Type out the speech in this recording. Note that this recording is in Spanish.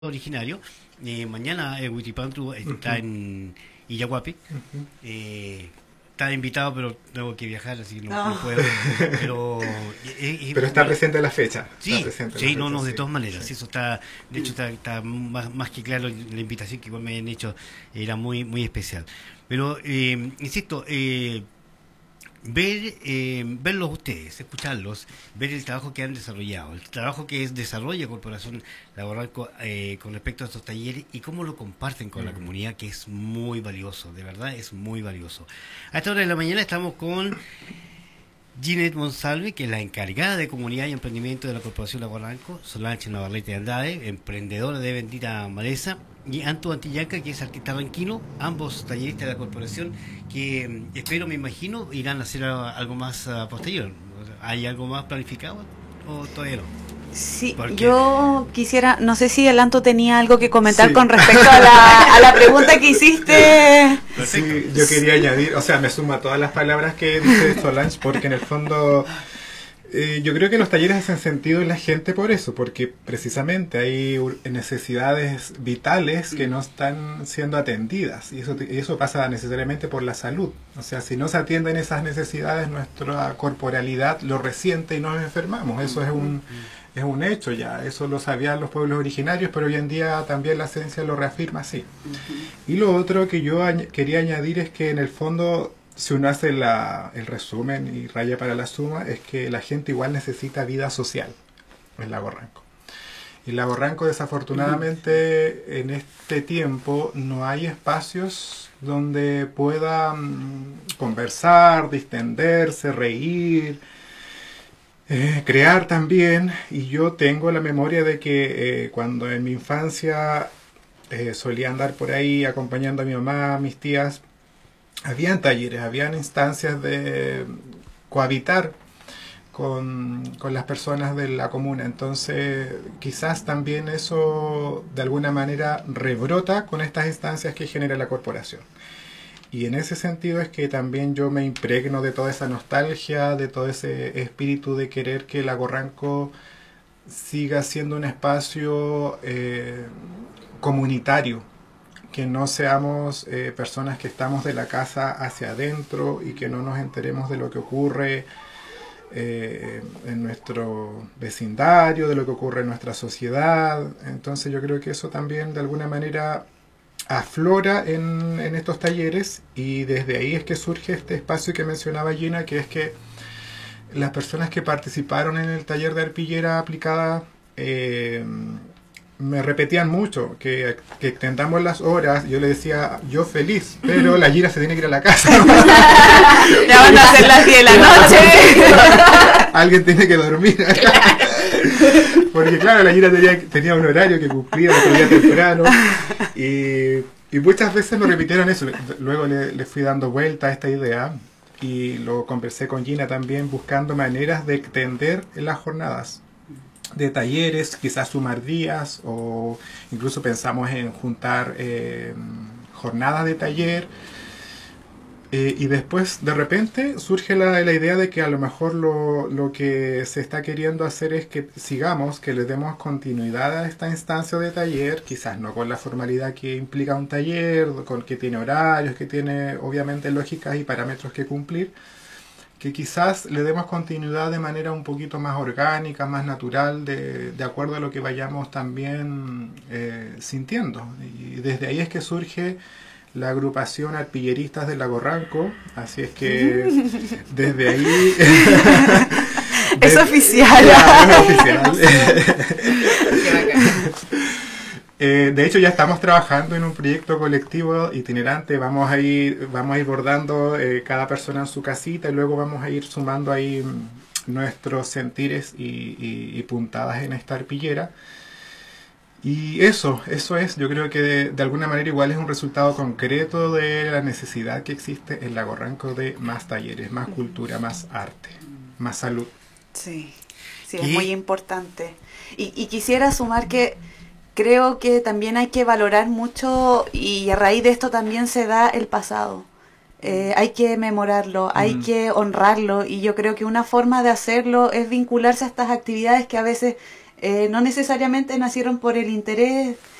originario. Mañana Huitipantu está en Illahuapi. Está invitado, pero tengo que viajar, así que no puedo. Pero, pero está presente en la fecha. Sí, sí, no, no, de sí, todas maneras. sí. Eso está, de hecho, está más que claro. La invitación que igual me habían hecho era muy, muy especial. Pero, insisto, verlos ustedes, escucharlos, ver el trabajo que han desarrollado, el trabajo que desarrolla Corporación Laboral con respecto a estos talleres y cómo lo comparten con la comunidad, que es muy valioso, de verdad es muy valioso. A esta hora de la mañana estamos con Ginette Monsalve, que es la encargada de comunidad y emprendimiento de la Corporación Laboral, Solange Navarrete Andrade, emprendedora de Bendita Maleza, y Anto Antillanca, que es artista ranquino, ambos talleristas de la corporación, que espero, me imagino, irán a hacer algo más posterior. ¿Hay algo más planificado o todavía no? Sí, Porque yo quisiera, no sé si Alanto tenía algo que comentar Sí. con respecto a la pregunta que hiciste. Sí, yo quería añadir, o sea, me sumo a todas las palabras que dice Solange, porque en el fondo yo creo que los talleres hacen sentido en la gente por eso, porque precisamente hay necesidades vitales que no están siendo atendidas, y eso pasa necesariamente por la salud. O sea, si no se atienden esas necesidades, nuestra corporalidad lo resiente y nos enfermamos. Eso es un hecho ya, eso lo sabían los pueblos originarios, pero hoy en día también la ciencia lo reafirma así. Y lo otro que yo quería añadir es que en el fondo, si uno hace el resumen y raya para la suma, es que la gente igual necesita vida social en Lago Ranco. Y Lago Ranco, desafortunadamente, en este tiempo no hay espacios donde puedan conversar, distenderse, reír, crear también. Y yo tengo la memoria de que cuando en mi infancia solía andar por ahí acompañando a mi mamá, a mis tías, habían talleres, habían instancias de cohabitar con las personas de la comuna. Entonces quizás también eso de alguna manera rebrota con estas instancias que genera la corporación. Y en ese sentido es que también yo me impregno de toda esa nostalgia, de todo ese espíritu de querer que Lago Ranco siga siendo un espacio comunitario, que no seamos personas que estamos de la casa hacia adentro y que no nos enteremos de lo que ocurre en nuestro vecindario, de lo que ocurre en nuestra sociedad. Entonces yo creo que eso también de alguna manera aflora en estos talleres, y desde ahí es que surge este espacio que mencionaba Gina, que es que las personas que participaron en el taller de arpillera aplicada me repetían mucho que extendamos las horas. Yo le decía, yo feliz, pero la Gira se tiene que ir a la casa. Ya van a ser las 10 de la noche. Alguien tiene que dormir. Porque claro, la Gira tenía un horario que cumplir otro día temprano. Y muchas veces me repitieron eso. Luego le fui dando vuelta a esta idea y lo conversé con Gina también, buscando maneras de extender las jornadas de talleres, quizás sumar días, o incluso pensamos en juntar jornadas de taller, y después de repente surge la idea de que a lo mejor lo que se está queriendo hacer es que sigamos, que le demos continuidad a esta instancia de taller, quizás no con la formalidad que implica un taller, con que tiene horarios, que tiene obviamente lógicas y parámetros que cumplir, que quizás le demos continuidad de manera un poquito más orgánica, más natural, de acuerdo a lo que vayamos también sintiendo. Y desde ahí es que surge la agrupación Arpilleristas del Lago Ranco, así es que desde ahí... Es oficial. Ya, es oficial. De hecho ya estamos trabajando en un proyecto colectivo itinerante. Vamos a ir bordando cada persona en su casita, y luego vamos a ir sumando ahí nuestros sentires y puntadas en esta arpillera. Y eso es, yo creo que de alguna manera igual es un resultado concreto de la necesidad que existe en Lago Ranco de más talleres, más cultura, más arte, más salud. Sí, sí, es muy importante. Y quisiera sumar que creo que también hay que valorar mucho, y a raíz de esto también se da el pasado. Hay que memorarlo, hay que honrarlo, y yo creo que una forma de hacerlo es vincularse a estas actividades que a veces no necesariamente nacieron por el interés